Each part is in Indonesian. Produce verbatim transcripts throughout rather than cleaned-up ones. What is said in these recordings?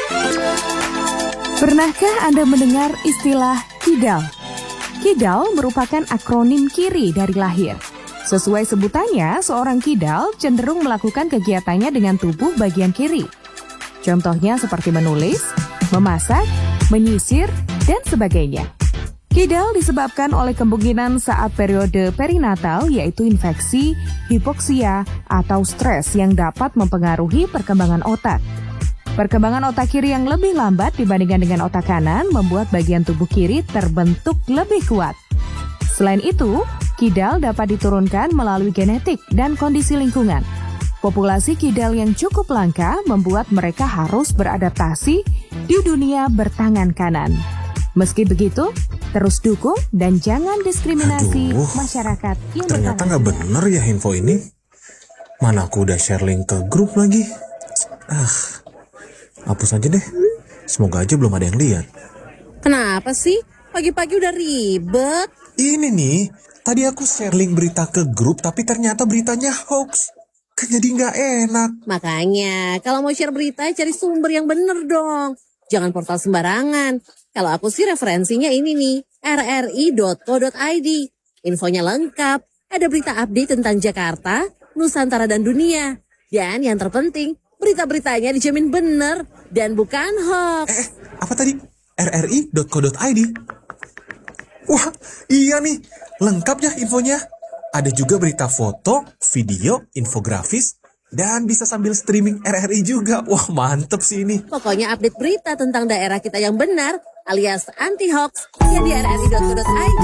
Pernahkah Anda mendengar istilah kidal? Kidal merupakan akronim kiri dari lahir. Sesuai sebutannya, seorang kidal cenderung melakukan kegiatannya dengan tubuh bagian kiri. Contohnya seperti menulis, memasak, menyisir, dan sebagainya. Kidal disebabkan oleh kemungkinan saat periode perinatal, yaitu infeksi, hipoksia, atau stres yang dapat mempengaruhi perkembangan otak. Perkembangan otak kiri yang lebih lambat dibandingkan dengan otak kanan membuat bagian tubuh kiri terbentuk lebih kuat. Selain itu, kidal dapat diturunkan melalui genetik dan kondisi lingkungan. Populasi kidal yang cukup langka membuat mereka harus beradaptasi di dunia bertangan kanan. Meski begitu, terus dukung dan jangan diskriminasi Aduh, masyarakat yang ternyata nggak bener ya info ini. Mana aku udah share link ke grup lagi. Ah, hapus aja deh. Semoga aja belum ada yang lihat. Kenapa sih? Pagi-pagi udah ribet. Ini nih, tadi aku share link berita ke grup tapi ternyata beritanya hoax. Kan jadi nggak enak. Makanya, kalau mau share berita, cari sumber yang bener dong. Jangan portal sembarangan. Kalau aku sih referensinya ini nih, r r i dot co dot i d. Infonya lengkap, ada berita update tentang Jakarta, Nusantara, dan dunia. Dan yang terpenting, berita-beritanya dijamin bener dan bukan hoax. Eh, apa tadi? r r i dot co dot i d. Wah, iya nih, lengkap ya infonya. Ada juga berita foto, video, infografis, dan bisa sambil streaming R R I juga. Wah, mantep sih ini. Pokoknya update berita tentang daerah kita yang benar, alias anti-hoax, ya di r r i dot co dot i d.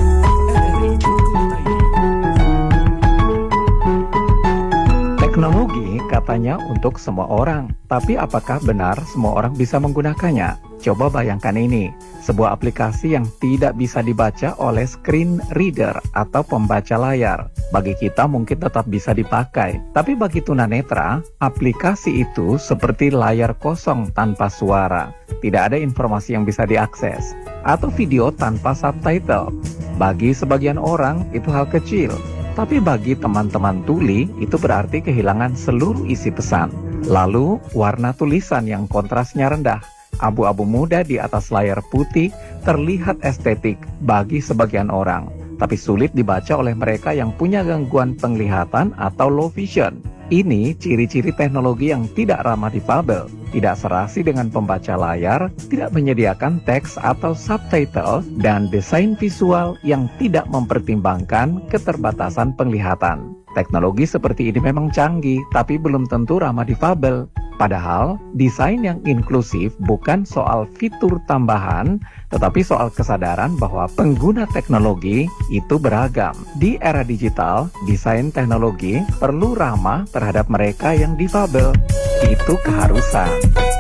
Teknologi katanya untuk semua orang, tapi apakah benar semua orang bisa menggunakannya? Coba bayangkan ini, sebuah aplikasi yang tidak bisa dibaca oleh screen reader atau pembaca layar. Bagi kita mungkin tetap bisa dipakai, tapi bagi tunanetra, aplikasi itu seperti layar kosong tanpa suara. Tidak ada informasi yang bisa diakses, atau video tanpa subtitle. Bagi sebagian orang itu hal kecil, tapi bagi teman-teman tuli itu berarti kehilangan seluruh isi pesan. Lalu warna tulisan yang kontrasnya rendah, abu-abu muda di atas layar putih terlihat estetik bagi sebagian orang, tapi sulit dibaca oleh mereka yang punya gangguan penglihatan atau low vision. Ini ciri-ciri teknologi yang tidak ramah difabel, tidak serasi dengan pembaca layar, tidak menyediakan teks atau subtitle, dan desain visual yang tidak mempertimbangkan keterbatasan penglihatan. Teknologi seperti ini memang canggih, tapi belum tentu ramah difabel. Padahal, desain yang inklusif bukan soal fitur tambahan, tetapi soal kesadaran bahwa pengguna teknologi itu beragam. Di era digital, desain teknologi perlu ramah terhadap mereka yang difabel. Itu keharusan.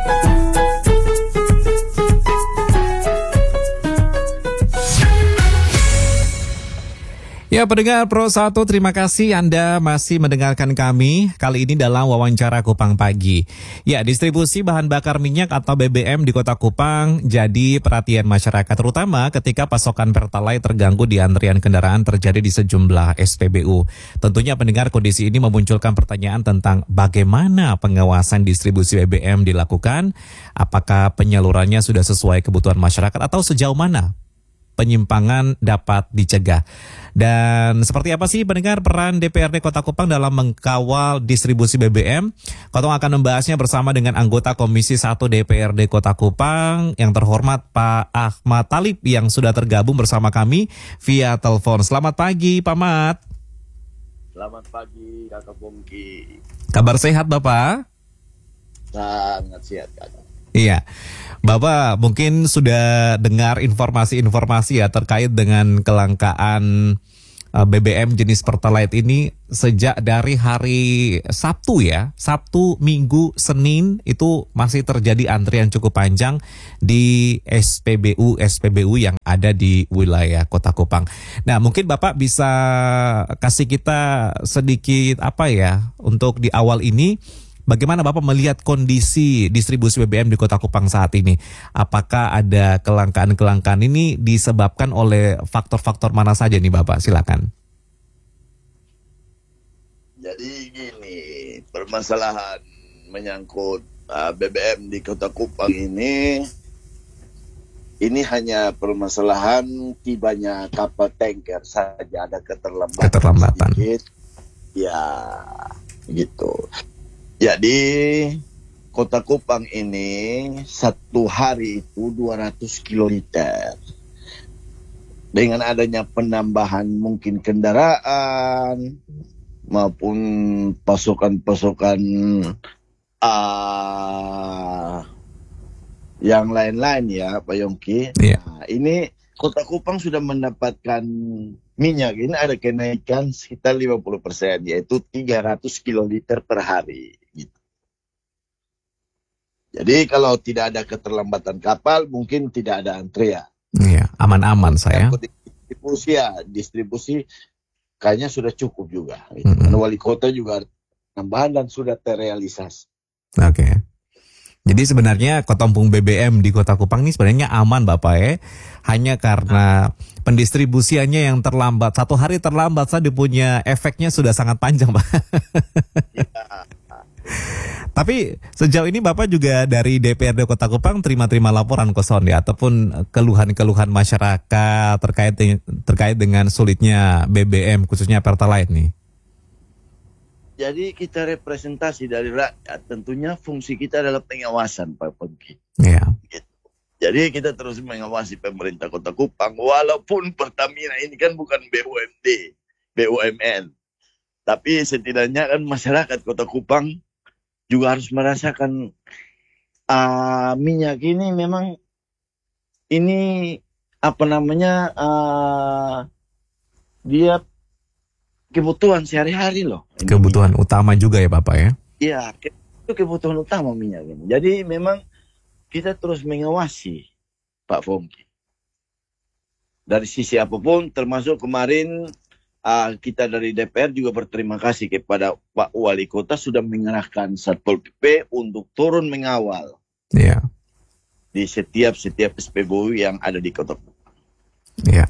Ya, pendengar Pro satu, terima kasih Anda masih mendengarkan kami kali ini dalam wawancara Kupang Pagi. Ya, distribusi bahan bakar minyak atau B B M di Kota Kupang jadi perhatian masyarakat, terutama ketika pasokan Pertalite terganggu di antrian kendaraan terjadi di sejumlah S P B U. Tentunya pendengar, kondisi ini memunculkan pertanyaan tentang bagaimana pengawasan distribusi B B M dilakukan, apakah penyalurannya sudah sesuai kebutuhan masyarakat atau sejauh mana penyimpangan dapat dicegah. Dan seperti apa sih pendengar peran D P R D Kota Kupang dalam mengkawal distribusi B B M? Kotong akan membahasnya bersama dengan anggota Komisi satu D P R D Kota Kupang yang terhormat Pak Ahmad Talib yang sudah tergabung bersama kami via telepon. Selamat pagi Pak Mat. Selamat pagi Kakak Pungki. Kabar sehat Bapak? Sangat sehat Kakak. Iya, Bapak mungkin sudah dengar informasi-informasi ya terkait dengan kelangkaan uh, B B M jenis Pertalite ini sejak dari hari Sabtu ya, Sabtu, Minggu, Senin itu masih terjadi antrian cukup panjang di S P B U S P B U yang ada di wilayah Kota Kupang. Nah, mungkin Bapak bisa kasih kita sedikit apa ya untuk di awal ini. Bagaimana Bapak melihat kondisi distribusi B B M di Kota Kupang saat ini? Apakah ada kelangkaan-kelangkaan ini disebabkan oleh faktor-faktor mana saja nih Bapak? Silakan. Jadi gini, permasalahan menyangkut uh, B B M di Kota Kupang ini, ini hanya permasalahan tibanya kapal tanker saja, ada keterlambatan. Keterlambatan. Sedikit. Ya, gitu. Jadi Kota Kupang ini satu hari itu dua ratus kiloliter. Dengan adanya penambahan mungkin kendaraan maupun pasokan-pasokan uh, yang lain-lain ya Pak Yongki. Iya. Nah, ini Kota Kupang sudah mendapatkan minyak. Ini ada kenaikan sekitar lima puluh persen, yaitu tiga ratus kiloliter per hari. Gitu. Jadi kalau tidak ada keterlambatan kapal, mungkin tidak ada antrean. Iya, aman-aman saya. Distribusi ya, distribusi kayaknya sudah cukup juga. Gitu. Mm-hmm. Karena wali kota juga tambahan dan sudah terrealisasi. Oke. Okay. Jadi sebenarnya Kotompung B B M di Kota Kupang ini sebenarnya aman Bapak ya. Hanya karena pendistribusiannya yang terlambat. Satu hari terlambat saja punya efeknya sudah sangat panjang Pak. Ya. Tapi sejauh ini Bapak juga dari D P R D Kota Kupang terima-terima laporan Koson ya. Ataupun keluhan-keluhan masyarakat terkait, terkait dengan sulitnya B B M khususnya Pertalite nih. Jadi kita representasi dari rakyat, tentunya fungsi kita adalah pengawasan Pak Pengki. Iya. Gitu. Jadi kita terus mengawasi pemerintah Kota Kupang, walaupun Pertamina ini kan bukan B U M D, B U M N. Tapi setidaknya kan masyarakat Kota Kupang juga harus merasakan uh, minyak ini memang ini apa namanya uh, dia kebutuhan sehari-hari loh. Kebutuhan minyak utama juga ya Bapak ya? Iya, itu kebutuhan utama minyak ini. Jadi memang kita terus mengawasi Pak Fongki. Dari sisi apapun, termasuk kemarin uh, kita dari D P R juga berterima kasih kepada Pak Wali Kota sudah mengerahkan Satpol P P untuk turun mengawal. Iya. Di setiap-setiap S P B U yang ada di Kota Kupang. Iya.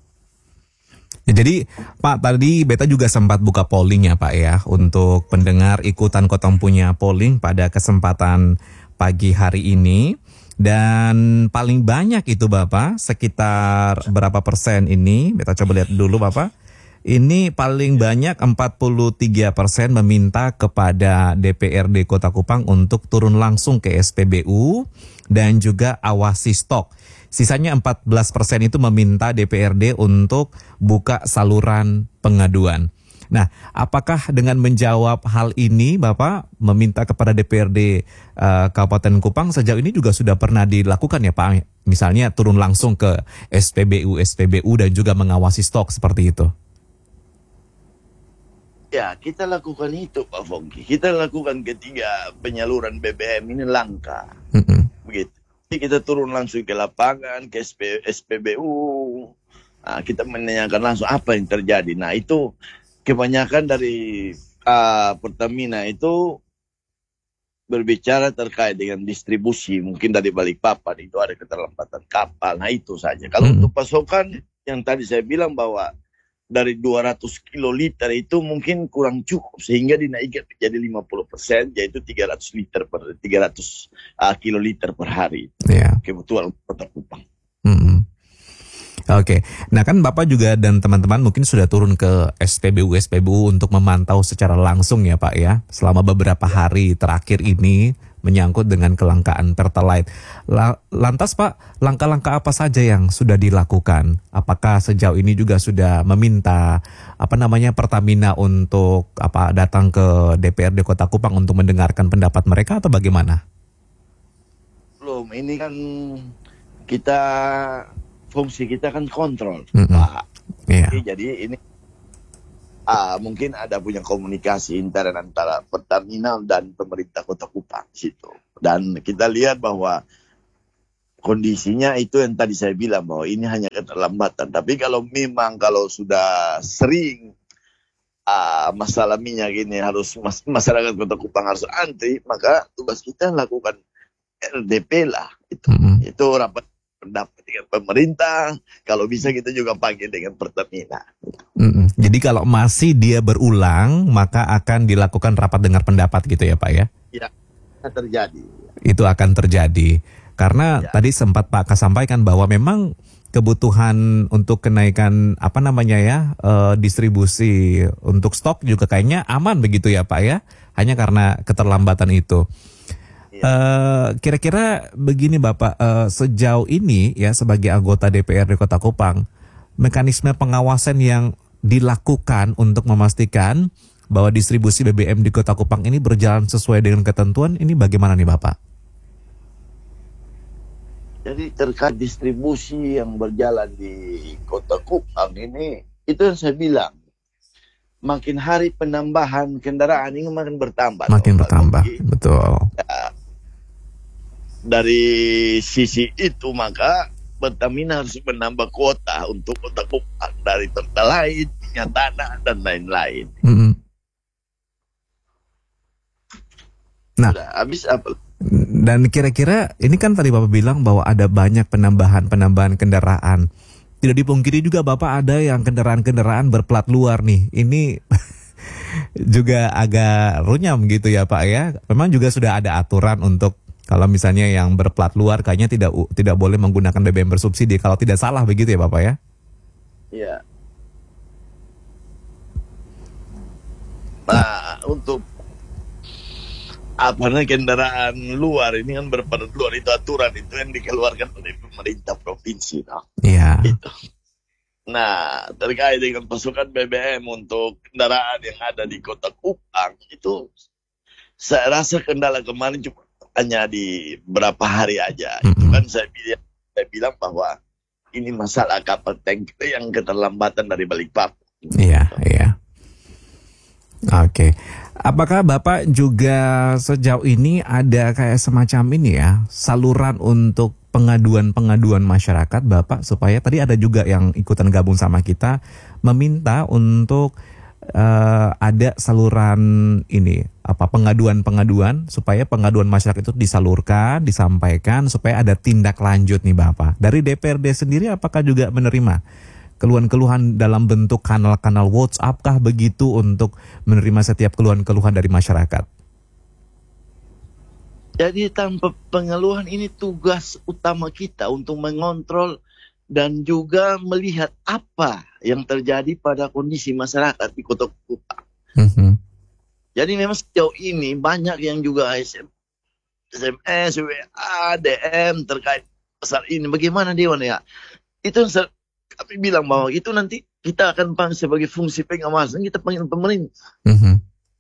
Ya, jadi Pak tadi Beta juga sempat buka polling ya Pak ya untuk pendengar ikutan Kotompungnya polling pada kesempatan pagi hari ini dan paling banyak itu Bapak sekitar berapa persen ini Beta coba lihat dulu Bapak. Ini paling banyak empat puluh tiga persen meminta kepada D P R D Kota Kupang untuk turun langsung ke S P B U dan juga awasi stok. Sisanya empat belas persen itu meminta D P R D untuk buka saluran pengaduan. Nah, apakah dengan menjawab hal ini Bapak meminta kepada D P R D uh, Kabupaten Kupang sejauh ini juga sudah pernah dilakukan ya Pak? Misalnya turun langsung ke S P B U, S P B U dan juga mengawasi stok seperti itu. Ya, kita lakukan itu Pak Fongki. Kita lakukan ketiga penyaluran B B M ini langka. Mm-hmm. Begitu. Jadi kita turun langsung ke lapangan, ke S P B U. Nah, kita menanyakan langsung apa yang terjadi. Nah, itu kebanyakan dari uh, Pertamina itu berbicara terkait dengan distribusi. Mungkin dari Balikpapan itu ada keterlambatan kapal. Nah, itu saja. Kalau hmm. untuk pasokan, yang tadi saya bilang bahwa dari dua ratus kiloliter itu mungkin kurang cukup sehingga dinaikkan menjadi lima puluh persen yaitu tiga ratus liter per tiga ratus uh, kiloliter per hari. Yeah. Kebutuhan Kota Kupang. Mm-hmm. Oke, okay. Nah kan Bapak juga dan teman-teman mungkin sudah turun ke S P B U S P B U untuk memantau secara langsung ya Pak ya selama beberapa hari terakhir ini menyangkut dengan kelangkaan Pertalite. Lantas Pak, langkah-langkah apa saja yang sudah dilakukan? Apakah sejauh ini juga sudah meminta apa namanya Pertamina untuk apa datang ke D P R D Kota Kupang untuk mendengarkan pendapat mereka atau bagaimana? Belum, ini kan kita fungsi kita kan kontrol, mm-hmm. Pak. Yeah. Jadi ini Ah, mungkin ada punya komunikasi intern antara Pertamina dan pemerintah Kota Kupang situ. Dan kita lihat bahwa kondisinya itu yang tadi saya bilang bahwa ini hanya keterlambatan. Tapi kalau memang kalau sudah sering ah, masalah minyak ini harus mas, masyarakat Kota Kupang harus antri, maka tugas kita lakukan R D P lah. Itu, mm-hmm. itu rapat pendapat dengan pemerintah, kalau bisa kita juga panggil dengan Pertamina. Mm-mm. Jadi kalau masih dia berulang, maka akan dilakukan rapat dengar pendapat gitu ya Pak ya? Ya, terjadi. Itu akan terjadi. Karena ya. Tadi sempat Pak Kas sampaikan bahwa memang kebutuhan untuk kenaikan apa namanya ya uh, distribusi untuk stok juga kayaknya aman begitu ya Pak ya, hanya karena keterlambatan itu. Ya. Uh, kira-kira begini Bapak, uh, sejauh ini ya sebagai anggota D P R D Kota Kupang, mekanisme pengawasan yang dilakukan untuk memastikan bahwa distribusi B B M di Kota Kupang ini berjalan sesuai dengan ketentuan ini bagaimana nih Bapak? Jadi terkait distribusi yang berjalan di Kota Kupang ini, itu yang saya bilang, makin hari penambahan kendaraan ini makin bertambah. Makin bertambah, Bagi. Betul. Ya, dari sisi itu maka Pertamina harus menambah kuota untuk Kota Kupang dari Pertalite, minyak tanah dan lain-lain. Mm-hmm. Nah, sudah habis apa? Dan kira-kira ini kan tadi Bapak bilang bahwa ada banyak penambahan-penambahan kendaraan. Tidak dipungkiri juga Bapak ada yang kendaraan-kendaraan berplat luar nih. Ini juga agak runyam gitu ya Pak ya. Memang juga sudah ada aturan untuk kalau misalnya yang berplat luar kayaknya tidak tidak boleh menggunakan B B M bersubsidi kalau tidak salah begitu ya Bapak ya? Iya. Nah, untuk apa namanya kendaraan luar ini kan berplat luar itu aturan itu yang dikeluarkan oleh pemerintah provinsi, no? Iya. Itu. Nah, terkait dengan pasokan B B M untuk kendaraan yang ada di Kota Kupang itu, saya rasa kendala kemarin cuma hanya di berapa hari aja. Mm-hmm. Itu kan saya bilang, saya bilang bahwa ini masalah kapal tank yang keterlambatan dari Balikpapan. Iya, iya. Oke, apakah Bapak juga sejauh ini ada kayak semacam ini ya, saluran untuk pengaduan-pengaduan masyarakat Bapak, supaya tadi ada juga yang ikutan gabung sama kita, meminta untuk uh, ada saluran ini, apa pengaduan-pengaduan, supaya pengaduan masyarakat itu disalurkan, disampaikan, supaya ada tindak lanjut nih Bapak. Dari D P R D sendiri apakah juga menerima keluhan-keluhan dalam bentuk kanal-kanal WhatsApp kah begitu untuk menerima setiap keluhan-keluhan dari masyarakat? Jadi tanpa pengeluhan ini tugas utama kita untuk mengontrol dan juga melihat apa yang terjadi pada kondisi masyarakat di Kota Kupang. Mm-hmm. Jadi memang sejauh ini banyak yang juga S M S, W A, D M terkait pasal ini. Bagaimana Dewan ya? Itu kami bilang bahwa itu nanti kita akan panggil sebagai fungsi pengawasan, kita panggil pemerintah. Mm-hmm.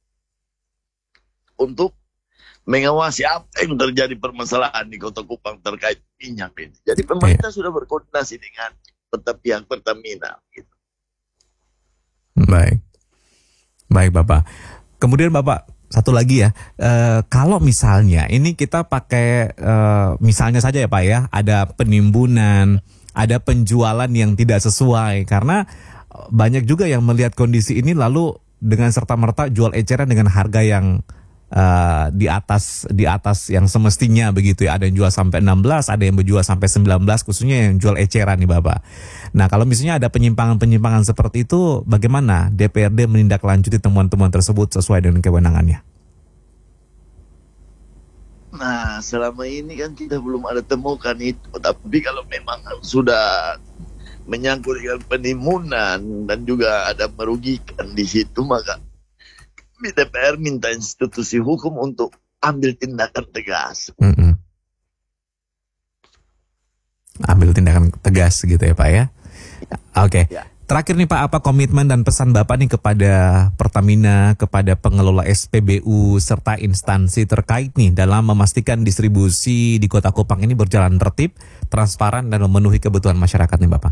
Untuk mengawasi apa yang terjadi permasalahan di Kota Kupang terkait minyak ini. Jadi pemerintah yeah. sudah berkoordinasi dengan pihak Pertamina. Gitu. Baik. Baik Bapak. Kemudian Bapak, satu lagi ya, e, kalau misalnya ini kita pakai e, misalnya saja ya Pak ya, ada penimbunan, ada penjualan yang tidak sesuai, karena banyak juga yang melihat kondisi ini lalu dengan serta-merta jual eceran dengan harga yang uh, di atas di atas yang semestinya begitu ya. Ada yang jual sampai enam belas, ada yang berjual sampai sembilan belas, khususnya yang jual eceran nih Bapak. Nah, kalau misalnya ada penyimpangan-penyimpangan seperti itu, bagaimana D P R D menindaklanjuti temuan-temuan tersebut sesuai dengan kewenangannya? Nah, selama ini kan kita belum ada temukan itu. Tapi kalau memang sudah menyangkut dengan penimbunan dan juga ada merugikan di situ, maka D P R minta institusi hukum untuk ambil tindakan tegas. Mm-hmm. Ambil tindakan tegas gitu ya Pak ya? Oke. Okay. Ya. Terakhir nih Pak, apa komitmen dan pesan Bapak nih kepada Pertamina, kepada pengelola S P B U, serta instansi terkait nih dalam memastikan distribusi di Kota Kupang ini berjalan tertib, transparan, dan memenuhi kebutuhan masyarakat nih Bapak?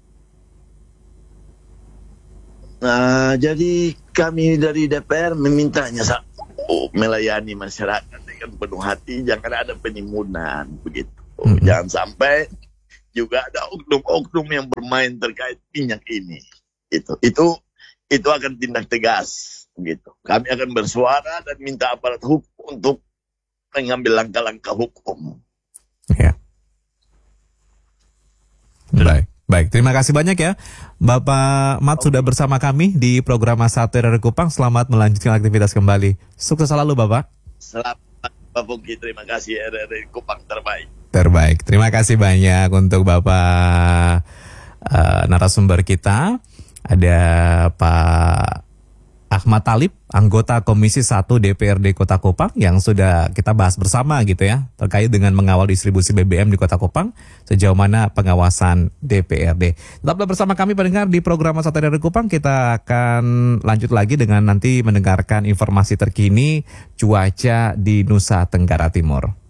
Nah, jadi kami dari D P R memintanya satu, melayani masyarakat dengan penuh hati, jangan ada penimbunan begitu. Mm-hmm. Jangan sampai juga ada oknum-oknum yang bermain terkait minyak ini. Itu itu itu akan tindak tegas gitu. Kami akan bersuara dan minta aparat hukum untuk mengambil langkah-langkah hukum. Ya. Baik. Baik, terima kasih banyak ya Bapak Mat sudah bersama kami di program Satu R R I Kupang. Selamat melanjutkan aktivitas kembali. Sukses selalu Bapak. Selamat Pak Fongki, terima kasih R R I Kupang terbaik. Terbaik. Terima kasih banyak untuk Bapak uh, narasumber kita. Ada Pak Ahmad Talib, anggota Komisi satu D P R D Kota Kupang yang sudah kita bahas bersama gitu ya, terkait dengan mengawal distribusi B B M di Kota Kupang, sejauh mana pengawasan D P R D. Tetaplah bersama kami pendengar di program Satu dari Kupang. Kita akan lanjut lagi dengan nanti mendengarkan informasi terkini cuaca di Nusa Tenggara Timur.